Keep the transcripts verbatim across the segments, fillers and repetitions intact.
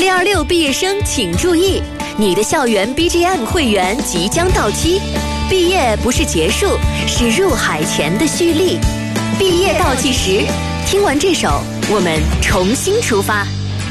六二六毕业生请注意，你的校园 B G M 会员即将到期。毕业不是结束，是入海前的蓄力。毕业倒计时，听完这首，我们重新出发。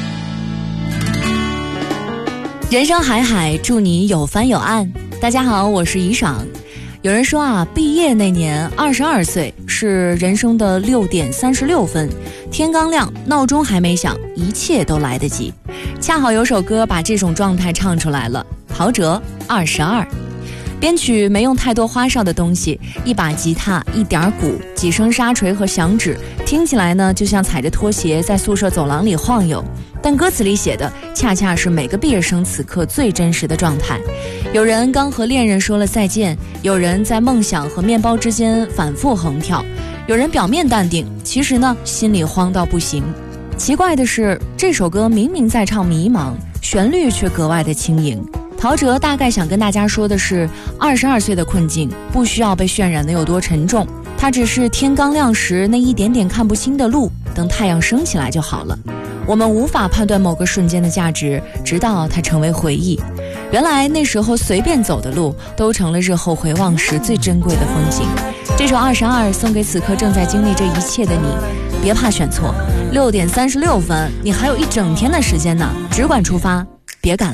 人生海海，祝你有帆有岸。大家好，我是怡爽。有人说啊，毕业那年二十二岁是人生的六点三十六分，天刚亮，闹钟还没响，一切都来得及。恰好有首歌把这种状态唱出来了，陶喆二十二。编曲没用太多花哨的东西，一把吉他，一点鼓，几声沙锤和响指，听起来呢就像踩着拖鞋在宿舍走廊里晃悠。但歌词里写的恰恰是每个毕业生此刻最真实的状态。有人刚和恋人说了再见，有人在梦想和面包之间反复横跳，有人表面淡定，其实呢心里慌到不行。奇怪的是，这首歌明明在唱迷茫，旋律却格外的轻盈。陶喆大概想跟大家说的是，二十二岁的困境不需要被渲染得有多沉重，它只是天刚亮时那一点点看不清的路，等太阳升起来就好了。我们无法判断某个瞬间的价值，直到它成为回忆。原来那时候随便走的路，都成了日后回望时最珍贵的风景。这首二十二送给此刻正在经历这一切的你，别怕选错。六点三十六分，你还有一整天的时间呢，只管出发，别赶